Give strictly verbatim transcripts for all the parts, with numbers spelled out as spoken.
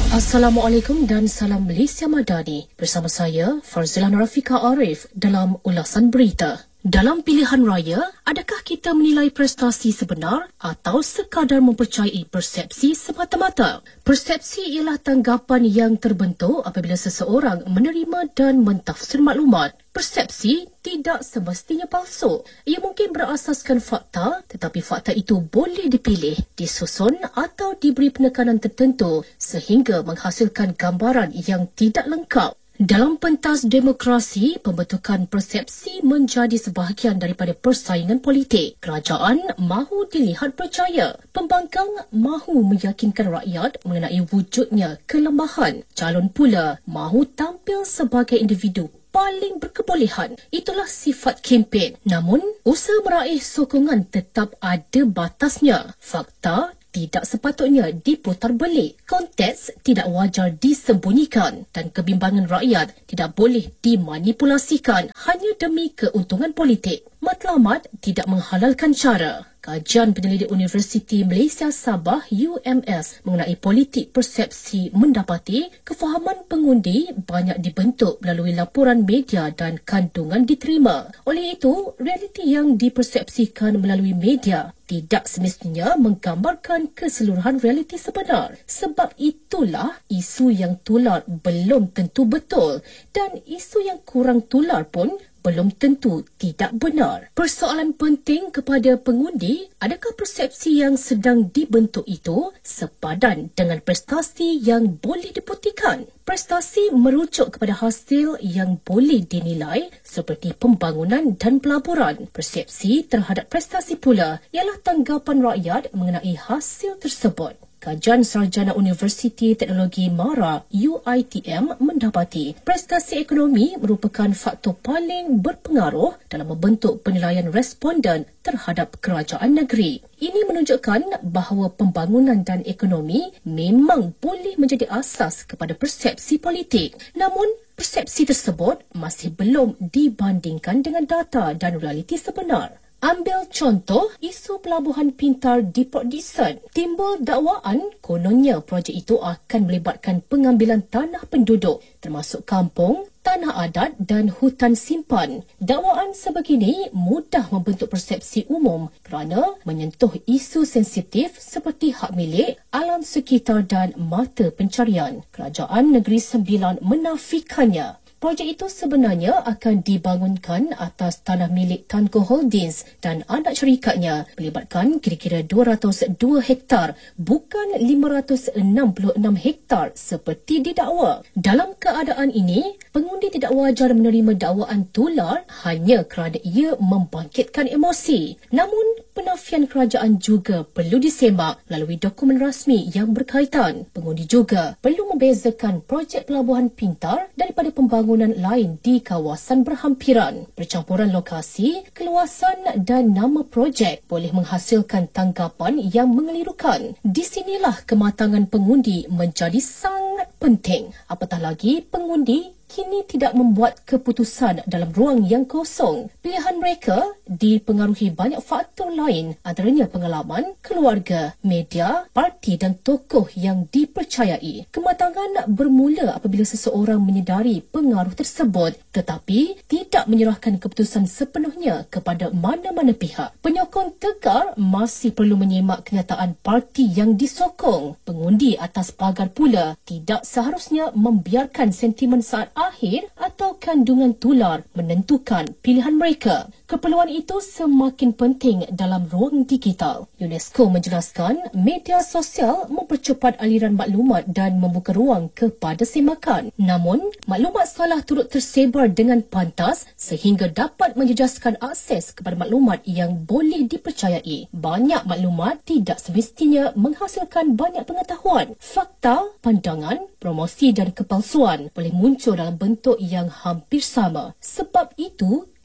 Assalamualaikum dan salam Malaysia Madani. Bersama saya, Farzilan Rafika Arif dalam ulasan berita. Dalam pilihan raya, adakah kita menilai prestasi sebenar atau sekadar mempercayai persepsi semata-mata? Persepsi ialah tanggapan yang terbentuk apabila seseorang menerima dan mentafsir maklumat. Persepsi tidak semestinya palsu. Ia mungkin berasaskan fakta, tetapi fakta itu boleh dipilih, disusun atau diberi penekanan tertentu sehingga menghasilkan gambaran yang tidak lengkap. Dalam pentas demokrasi, pembentukan persepsi menjadi sebahagian daripada persaingan politik. Kerajaan mahu dilihat berjaya. Pembangkang mahu meyakinkan rakyat mengenai wujudnya kelemahan. Calon pula mahu tampil sebagai individu paling berkebolehan. Itulah sifat kempen. Namun, usaha meraih sokongan tetap ada batasnya. Fakta tidak sepatutnya diputar belik. Konteks tidak wajar disembunyikan dan kebimbangan rakyat tidak boleh dimanipulasikan hanya demi keuntungan politik. Matlamat tidak menghalalkan cara. Kajian Penyelidik Universiti Malaysia Sabah U M S mengenai politik persepsi mendapati kefahaman pengundi banyak dibentuk melalui laporan media dan kandungan diterima. Oleh itu, realiti yang dipersepsikan melalui media tidak semestinya menggambarkan keseluruhan realiti sebenar. Sebab itulah isu yang tular belum tentu betul dan isu yang kurang tular pun belum tentu tidak benar. Persoalan penting kepada pengundi, adakah persepsi yang sedang dibentuk itu sepadan dengan prestasi yang boleh dibuktikan? Prestasi merujuk kepada hasil yang boleh dinilai seperti pembangunan dan pelaburan. Persepsi terhadap prestasi pula ialah tanggapan rakyat mengenai hasil tersebut. Kajian Sarjana Universiti Teknologi MARA U I T M mendapati prestasi ekonomi merupakan faktor paling berpengaruh dalam membentuk penilaian responden terhadap kerajaan negeri. Ini menunjukkan bahawa pembangunan dan ekonomi memang boleh menjadi asas kepada persepsi politik. Namun, persepsi tersebut masih belum dibandingkan dengan data dan realiti sebenar. Ambil contoh isu pelabuhan pintar di Port Dickson. Timbul dakwaan kononnya projek itu akan melibatkan pengambilan tanah penduduk termasuk kampung, tanah adat dan hutan simpan. Dakwaan sebegini mudah membentuk persepsi umum kerana menyentuh isu sensitif seperti hak milik, alam sekitar dan mata pencarian. Kerajaan Negeri Sembilan menafikannya. Projek itu sebenarnya akan dibangunkan atas tanah milik Tanko Holdings dan anak syarikatnya melibatkan kira-kira dua ratus dua hektar bukan lima ratus enam puluh enam hektar seperti didakwa. Dalam keadaan ini, pengundi tidak wajar menerima dakwaan tular hanya kerana ia membangkitkan emosi. Namun, penafian kerajaan juga perlu disemak melalui dokumen rasmi yang berkaitan. Pengundi juga perlu membezakan projek pelabuhan pintar daripada pembangunan lain di kawasan berhampiran. Percampuran lokasi, keluasan dan nama projek boleh menghasilkan tanggapan yang mengelirukan. Di sinilah kematangan pengundi menjadi sangat penting. Apatah lagi pengundi kini tidak membuat keputusan dalam ruang yang kosong. Pilihan mereka dipengaruhi banyak faktor lain, antaranya pengalaman, keluarga, media, parti dan tokoh yang dipercayai. Kematangan bermula apabila seseorang menyedari pengaruh tersebut tetapi tidak menyerahkan keputusan sepenuhnya kepada mana-mana pihak. Penyokong tegar masih perlu menyemak kenyataan parti yang disokong. Pengundi atas pagar pula tidak seharusnya membiarkan sentimen saat akhir atau kandungan tular menentukan pilihan mereka. Keperluan itu semakin penting dalam ruang digital. UNESCO menjelaskan media sosial mempercepat aliran maklumat dan membuka ruang kepada semakan. Namun, maklumat salah turut tersebar dengan pantas sehingga dapat menjejaskan akses kepada maklumat yang boleh dipercayai. Banyak maklumat tidak semestinya menghasilkan banyak pengetahuan. Fakta, pandangan, promosi dan kepalsuan boleh muncul dalam bentuk yang hampir sama. Sebab itu,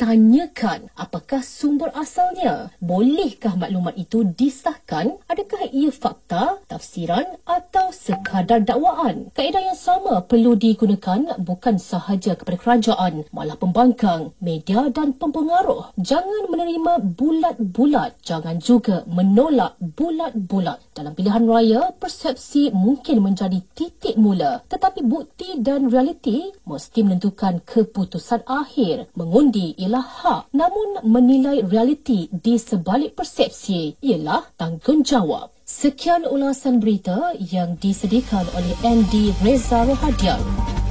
tanyakan apakah sumber asalnya. Bolehkah maklumat itu disahkan? Adakah ia fakta, tafsiran atau sekadar dakwaan? Kaedah yang sama perlu digunakan bukan sahaja kepada kerajaan, malah pembangkang, media dan pempengaruh. Jangan menerima bulat-bulat, jangan juga menolak bulat-bulat. Dalam pilihan raya, persepsi mungkin menjadi titik mula, tetapi bukti dan realiti mesti menentukan keputusan akhir. Mengundi ialah hak, namun menilai realiti di sebalik persepsi ialah tanggungjawab. Sekian ulasan berita yang disediakan oleh Andy Reza Rohadian.